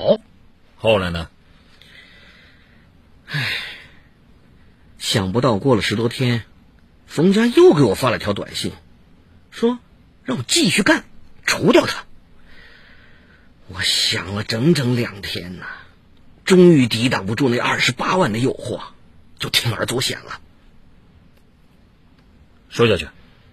好。 后来呢？ 想不到过了10多天，冯家又给我发了条短信，说让我继续干，除掉他。我想了整整2天呐，终于抵挡不住那28万的诱惑，就铤而走险了。 说下去。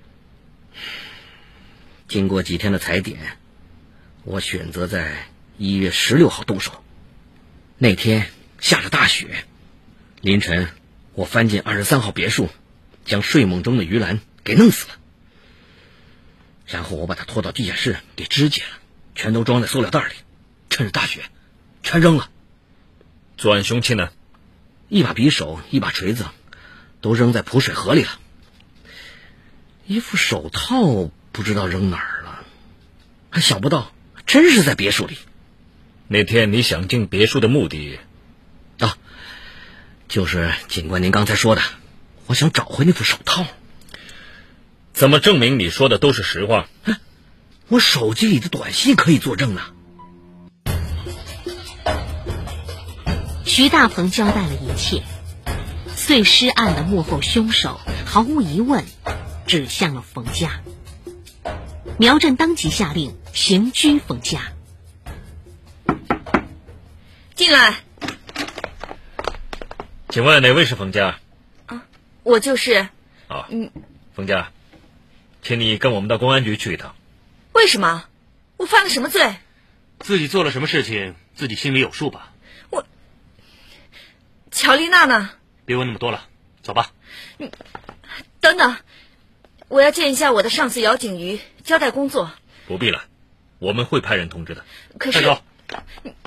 经过几天的踩点，我选择在1月16号动手。那天下着大雪，凌晨我翻进23号别墅，将睡梦中的于兰给弄死了。然后我把她拖到地下室给肢解了，全都装在塑料袋里，趁着大雪全扔了。 作案凶器呢？ 一把匕首，一把锤子，都扔在浦水河里了。一副手套不知道扔哪儿了，还想不到真是在别墅里。 那天你想进别墅的目的？ 就是警官您刚才说的，我想找回那副手套。 怎么证明你说的都是实话？ 我手机里的短信可以作证呢。 徐大鹏交代了一切，碎尸案的幕后凶手毫无疑问指向了冯家。苗振当即下令刑拘冯家。 进来。 请问哪位是冯家？ 我就是。 冯家，请你跟我们到公安局去一趟。 为什么？我犯了什么罪？ 自己做了什么事情，自己心里有数吧。 乔丽娜呢？ 别问那么多了，走吧。 等等，我要见一下我的上司姚景瑜，交代工作。 不必了，我们会派人通知的。 可是。 带走。